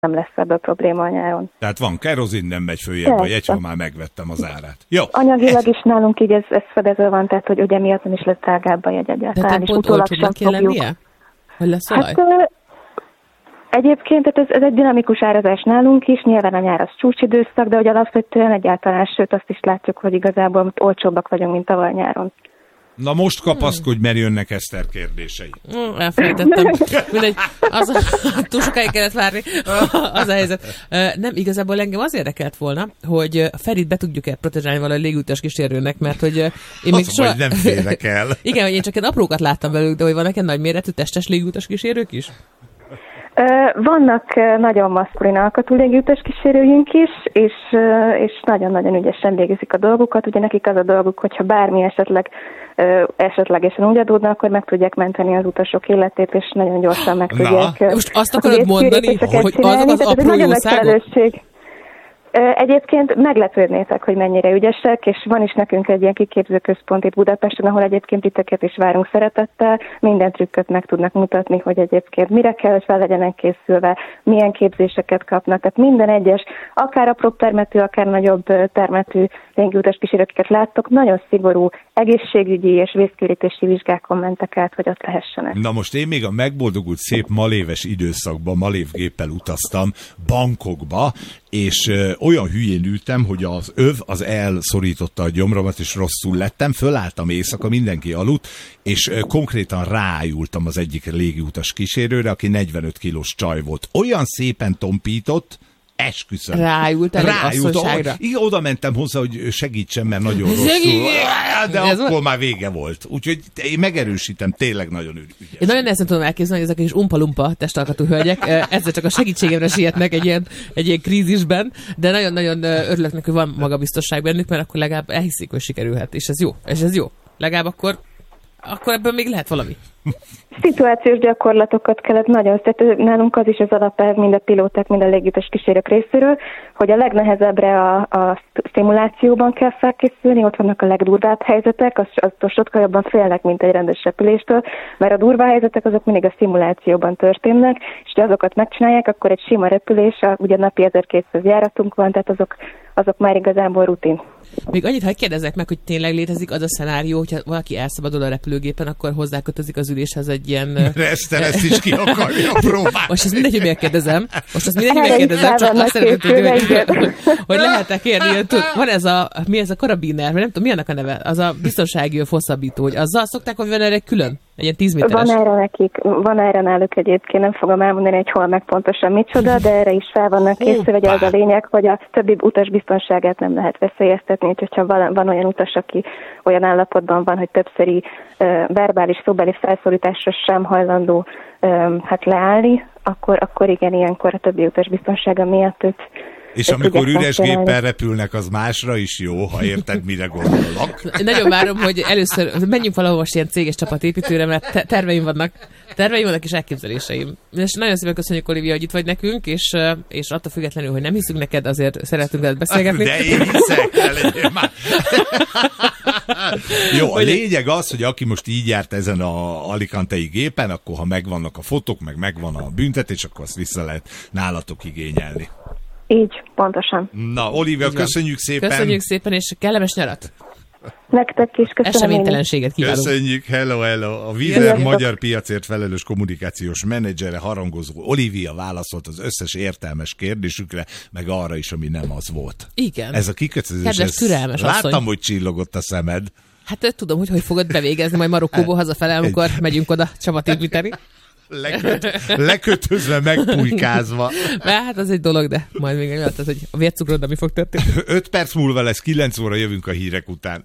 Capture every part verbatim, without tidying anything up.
nem lesz ebből probléma a nyáron. Tehát van kerozin, nem megy följebb a jegy, ha már megvettem az árát. Jó. Anyagilag is nálunk így ez, ez fedező van, tehát hogy ugye miatt nem is lesz drágább a jegy egyáltalán. De te pont olcsóbbnak kell lennie? Hogy lesz olaj? Hát, egyébként ez, ez egy dinamikus árazás nálunk is, nyilván a nyár az csúcsidőszak, de hogy alapvetően egyáltalán, sőt azt is látjuk, hogy igazából olcsóbbak vagyunk, mint tavaly nyáron. Na most kapaszkodj, mert jönnek Eszter kérdései. Mm, elfelejtettem. Mindegy, az a, túl sokáig kellett várni. Az a helyzet. Nem, igazából engem az érdekelt volna, hogy Ferit be tudjuk-e protezsálni valahogy légutas kísérőnek, mert hogy én még az soha... vagy nem félek el. Igen, hogy én csak egy aprókat láttam belőlük, de hogy vannak egy nagyméretű testes légutas kísérők is? Vannak nagyon maszkulin alkatú légiutas kísérőink is, és, és nagyon-nagyon ügyesen végzik a dolgukat. Ugye nekik az a dolguk, hogyha bármi esetleg esetlegesen úgy adódna, akkor meg tudják menteni az utasok életét, és nagyon gyorsan meg tudják. Na, most azt akarod mondani, hogy azok az apró jószágok? Egyébként meglepődnétek, hogy mennyire ügyesek, és van is nekünk egy ilyen kiképzőközpont itt Budapesten, ahol egyébként titeket is várunk szeretettel, minden trükköt meg tudnak mutatni, hogy egyébként mire kell, hogy fel legyenek készülve, milyen képzéseket kapnak, tehát minden egyes, akár apróbb termetű, akár nagyobb termetű légiutas kísérőket láttok, nagyon szigorú egészségügyi és vészkiürítési vizsgákon mentek át, hogy ott lehessenek. Na most én még a megboldogult szép maléves időszakban malévgéppel utaztam Bangkokba, és ö, olyan hülyén ültem, hogy az öv az elszorította a gyomromat, és rosszul lettem, fölálltam éjszaka, mindenki aludt, és ö, konkrétan rájultam az egyik légiutas kísérőre, aki negyvenöt kilós csaj volt. Olyan szépen tompított, esküszöm. Rájultál egy asszonyságra? Igen, oda mentem hozzá, hogy segítsen, mert nagyon rosszul. De ez akkor van? Már vége volt. Úgyhogy én megerősítem, tényleg nagyon ügyes. Én nagyon nehezen tudom elképzelni, hogy ezek is umpa-lumpa testalkatú hölgyek ezzel csak a segítségemre sietnek egy ilyen, egy ilyen krízisben, de nagyon-nagyon örülök neki, hogy van magabiztosság bennük, mert akkor legalább elhiszik, hogy sikerülhet, és ez jó. És ez jó. Legalább akkor, akkor ebből még lehet valami. Szituációs gyakorlatokat kellett nagyon szedni. Nálunk az is az alapelv mind a pilóták, mind a légiutas kísérők részéről, hogy a legnehezebbre a, a szimulációban kell felkészülni, ott vannak a legdurvább helyzetek, aztól sokkal jobban félnek, mint egy rendes repüléstől, mert a durvá helyzetek azok mindig a szimulációban történnek, és ha azokat megcsinálják, akkor egy sima repülés, a, ugye napi ezerkétszáz járatunk van, tehát azok, azok már igazából rutin. Még annyit, ha kérdezzek meg, hogy tényleg létezik az a szenárió, hogyha valaki elszabadul a repülőgépen, akkor hozzákötözik az üléshez egy ilyen... Eszter ezt is ki akarja próbálni. Most ezt mindegy, hogy megkérdezem. Most ezt mindegy, hogy megkérdezem, csak azt szeretném tudni, hogy, hogy lehet-e kérni. Van ez a, mi ez a karabiner, nem tudom, mi annak a neve? Az a biztonsági hosszabbító, hogy azzal szokták, hogy van erre külön? Egy ilyen tíz méteres. Van erre nekik, van erre náluk egyébként, nem fogom elmondani, hogy hol meg pontosan micsoda, de erre is fel vannak készülve, hogy az a lényeg, hogy a többi utas biztonságát nem lehet veszélyeztetni, úgyhogy ha van, van olyan utas, aki olyan állapotban van, hogy többszöri uh, verbális, szóbeli felszólításra sem hajlandó um, hát leállni, akkor, akkor igen, ilyenkor a többi utas biztonsága miatt őt. És amikor üres géppel repülnek, az másra is jó, ha érted, mire gondolok. Nagyon várom, hogy először menjünk valahol most ilyen céges csapatépítőre, mert te- terveim vannak. Terveim vannak és elképzeléseim. És nagyon szépen köszönjük, Olivia, hogy itt vagy nekünk, és, és attól függetlenül, hogy nem hiszünk neked, azért szeretünk veled beszélgetni. De én hiszek, ne már. Jó, a lényeg az, hogy aki most így járt ezen a alicantei gépen, akkor ha megvannak a fotók, meg megvan a büntetés, akkor azt vissza lehet nálatok igényelni. Így, pontosan. Na, Olivia, köszönjük szépen. Köszönjük szépen, és kellemes nyarat. Nektek is köszönöm. Eseménytelenséget kívánunk. Köszönjük, hello, hello. A Vizer magyar piacért felelős kommunikációs menedzsere, harangozó Olivia válaszolt az összes értelmes kérdésükre, meg arra is, ami nem az volt. Igen. Ez a kikötözés, kedves, türelmes láttam, asszony. hogy csillogott a szemed. Hát tudom, hogy hogy fogod bevégezni majd Marokkóból hazafele, amikor megyünk oda csapatépíteni. Leköt, lekötözve, megpulykázva. Mert hát az egy dolog, de majd még nem látod, hogy a vércukrodban mi fog történni. Öt perc múlva lesz, kilenc óra jövünk a hírek után.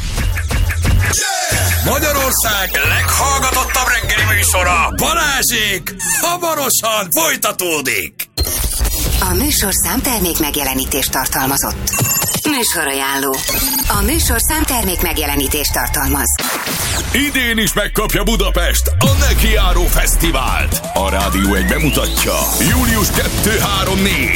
Magyarország leghallgatottabb reggeli műsora, Balázsék, hamarosan folytatódik. A műsor számtermék megjelenítést tartalmazott. Műsorajánló. A műsor számtermék megjelenítést tartalmaz. Idén is megkapja Budapest a Nekiáró Fesztivált. A Rádió egy bemutatja. július kettő három négy.